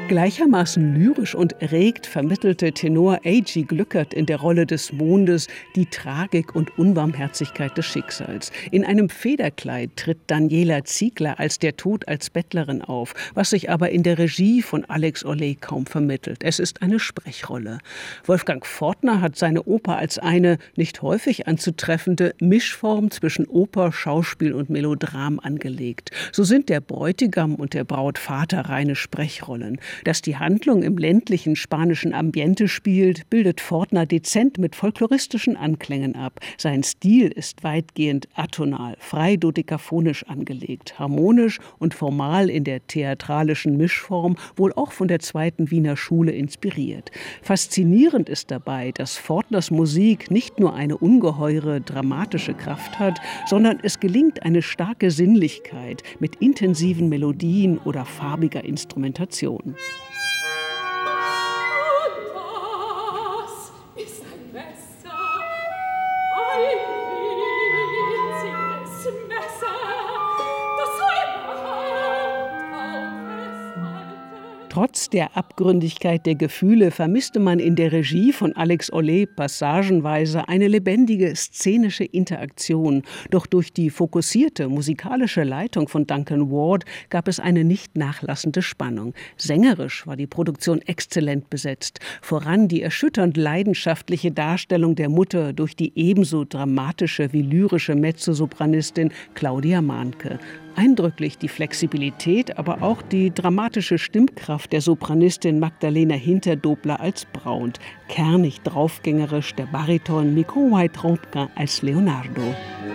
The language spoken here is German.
Gleichermaßen lyrisch und erregt vermittelte Tenor A.G. Glückert in der Rolle des Mondes die Tragik und Unbarmherzigkeit des Schicksals. In einem Federkleid tritt Daniela Ziegler als der Tod als Bettlerin auf, was sich aber in der Regie von Alex Ollé kaum vermittelt. Es ist eine Sprechrolle. Wolfgang Fortner hat seine Oper als eine nicht häufig anzutreffende Mischform zwischen Oper, Schauspiel und Melodram angelegt. So sind der Bräutigam und der Brautvater reine Sprechrollen. Dass die Handlung im ländlichen spanischen Ambiente spielt, bildet Fortner dezent mit folkloristischen Anklängen ab. Sein Stil ist weitgehend atonal, frei dodekaphonisch angelegt, harmonisch und formal in der theatralischen Mischform, wohl auch von der zweiten Wiener Schule inspiriert. Faszinierend ist dabei, dass Fortners Musik nicht nur eine ungeheure dramatische Kraft hat, sondern es gelingt eine starke Sinnlichkeit mit intensiven Melodien oder farbiger Instrumentation. Trotz der Abgründigkeit der Gefühle vermisste man in der Regie von Alex Ollé passagenweise eine lebendige szenische Interaktion. Doch durch die fokussierte musikalische Leitung von Duncan Ward gab es eine nicht nachlassende Spannung. Sängerisch war die Produktion exzellent besetzt. Voran die erschütternd leidenschaftliche Darstellung der Mutter durch die ebenso dramatische wie lyrische Mezzosopranistin Claudia Mahnke. Eindrücklich die Flexibilität, aber auch die dramatische Stimmkraft der Sopranistin Magdalena Hinterdobler als Braut. Kernig draufgängerisch der Bariton Mikołaj Trąbka als Leonardo.